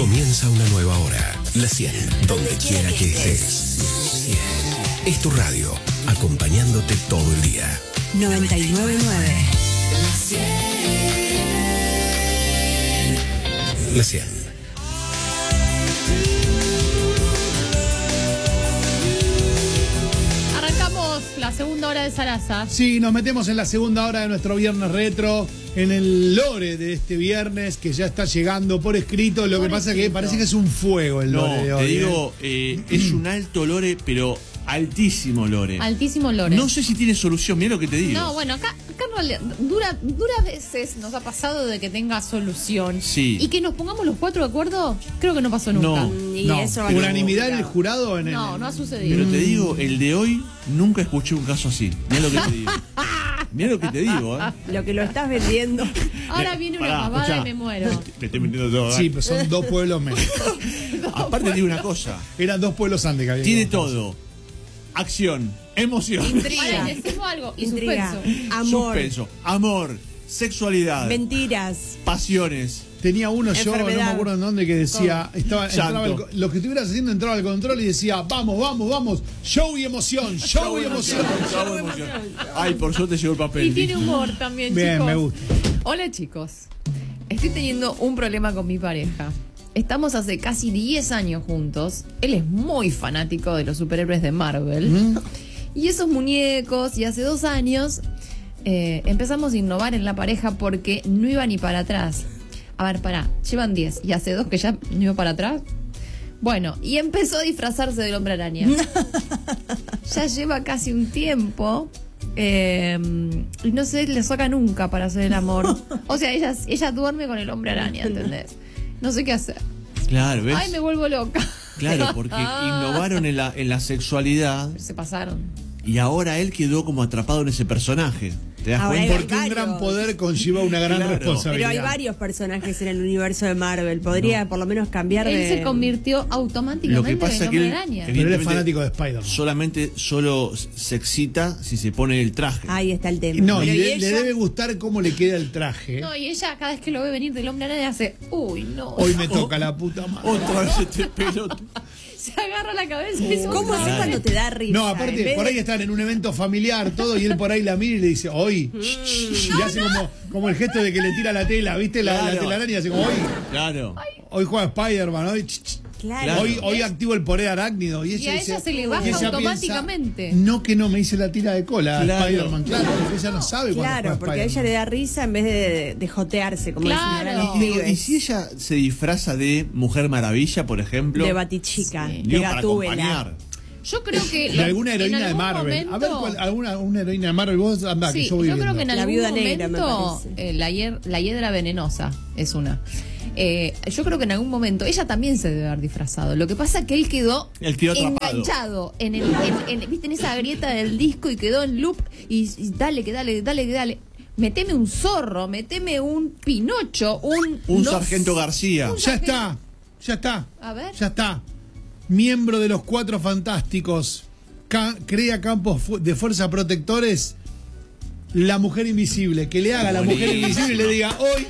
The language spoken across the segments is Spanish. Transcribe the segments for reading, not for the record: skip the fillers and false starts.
Comienza una nueva hora. La 100, donde quiera que estés. Es tu radio, acompañándote todo el día. 99.9. La 100. La segunda hora de Sarasa. Sí, nos metemos en la segunda hora de nuestro Viernes Retro, en el lore de este viernes que ya está llegando por escrito. Lo que pasa es que parece que es un fuego el lore de hoy. Te digo, es un alto lore, pero altísimo lore. Altísimo lore. No sé si tiene solución, mira lo que te digo. No, bueno, acá en realidad, duras veces nos ha pasado de que tenga solución. Sí. Y que nos pongamos los cuatro de acuerdo, creo que no pasó nunca. No, unanimidad en el jurado. No ha sucedido. Pero te digo, el de hoy nunca escuché un caso así. Mira lo que te digo. Mira lo que te digo, Lo que lo estás vendiendo. Ahora viene una pavada y me muero. Me estoy metiendo todo. Sí, pero son dos pueblos menos. Aparte te digo una cosa. Eran dos pueblos antes que había. Tiene todo. Acción, emoción. Intriga. Decimos algo. Y Intriga. suspenso. Amor. Suspenso, amor, sexualidad. Mentiras. Pasiones. Tenía uno yo, no me acuerdo en dónde, que decía, entraba lo que estuvieras haciendo, entraba al control y decía, vamos, show y emoción, show y emoción. Ay, por suerte llegó el papel. Y tiene humor también, bien, chicos. me gusta. Hola, chicos. Estoy teniendo un problema con mi pareja. Estamos hace casi 10 años juntos. Él es muy fanático de los superhéroes de Marvel. Y esos muñecos, y hace 2 años empezamos a innovar en la pareja porque no iba ni para atrás. A ver, pará, llevan 10 y hace 2 que ya no iba para atrás. Bueno, y empezó a disfrazarse del Hombre Araña. Ya lleva casi un tiempo y no se le saca nunca para hacer el amor. O sea, ella duerme con el Hombre Araña, ¿entendés? No sé qué hacer. Claro, ¿ves? Ay, me vuelvo loca. Claro, porque innovaron en la sexualidad. Se pasaron. Y ahora él quedó como atrapado en ese personaje. ¿Te das Ahora cuenta? Porque un gran poder conlleva una gran responsabilidad. Pero hay varios personajes en el universo de Marvel. Podría por lo menos cambiar Él de... se convirtió automáticamente Lo que pasa en es que Hombre él, Araña. Pero él es fanático de Spider-Man. Solo se excita si se pone el traje. Ahí está el tema. No, Pero y ¿y le ella? debe gustar cómo le queda el traje. No, y ella cada vez que lo ve venir del Hombre Araña hace, uy, no. Hoy me toca la puta madre. Otra vez este pelote. Se agarra la cabeza y se ¿Cómo haces cuando te da risa? No, aparte, por ahí están en un evento familiar, todo, y él por ahí la mira y le dice, hoy. Y hace como el gesto de que le tira la tela, ¿viste? La telaraña, y hace como, hoy. Claro. Hoy juega Spider-Man, hoy. Claro. Hoy activo el poder arácnido. Y a ella se le baja y ella automáticamente. piensa, no, que no me hice la tira de cola Claro. Spider-Man. Claro, porque ella no sabe cuándo Claro, juega porque a ella Spider-Man. le da risa en vez de jotearse, como Claro. dicen los Y digo, pibes. ¿y si ella se disfraza de Mujer Maravilla, por ejemplo? De Batichica, Sí. de Digo, para Gatúbela. acompañar. Yo creo que... De alguna heroína en de algún Marvel. A ver, momento- una heroína de Marvel, vos andá, Sí, que yo voy yo creo viendo. que en La algún Viuda Negra, me momento parece. la hiedra venenosa es una. Yo creo que en algún momento ella también se debe haber disfrazado. Lo que pasa es que él quedó atrapado. enganchado ¿viste? En esa grieta del disco y quedó en loop y dale. Meteme un zorro, meteme un Pinocho, Un Sargento García. Ya está. A ver. Ya está. Miembro de los 4 Fantásticos. Crea campos de fuerza protectores. La Mujer Invisible. Que le haga a la Mujer Invisible y le diga, hoy,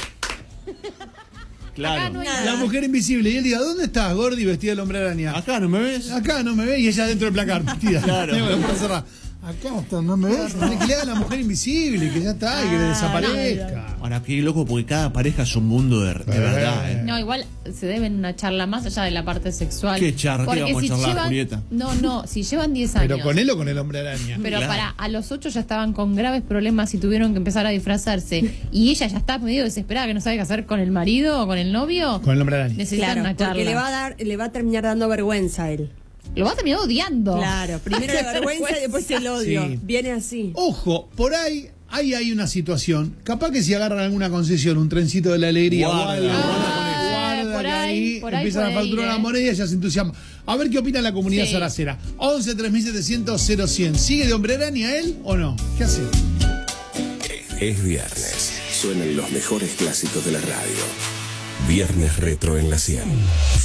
Claro. Acá no hay la Mujer Invisible. Y él diga, ¿dónde estás, Gordy, vestida del Hombre Araña? Acá, ¿no me ves? Acá no me ve, y ella dentro del placar, vestida. Claro. Tengo la puerta cerrada. Acá está, no me ves. Que le haga a la Mujer Invisible, que ya está, y que le desaparezca. Ahora, qué loco, porque cada pareja es un mundo de verdad, ¿eh? No, igual se deben una charla más allá de la parte sexual. ¿Qué charla? ¿Qué Porque vamos a si charlar, llevan- Julieta? No, si llevan 10 años. Pero con él o con el Hombre Araña. Pero Claro. a los 8 ya estaban con graves problemas y tuvieron que empezar a disfrazarse. Y ella ya está medio desesperada, que no sabe qué hacer con el marido o con el novio. Con el Hombre Araña. Necesitan Claro, una charla. porque le va a terminar dando vergüenza a él. Lo va a terminar odiando. Claro, primero la vergüenza y después el odio. Sí. Viene así. Ojo, por ahí hay una situación. Capaz que si agarran alguna concesión, un trencito de la alegría Guarda. o algo, Por que ahí, por ahí empiezan a puede facturar ir, la moneda y ella se entusiasma. A ver qué opina la comunidad Sí. saracera. 11 3700 0100. ¿Sigue de Hombre Araña él o no? ¿Qué hace? Es viernes. Suenan los mejores clásicos de la radio. Viernes Retro en la 100.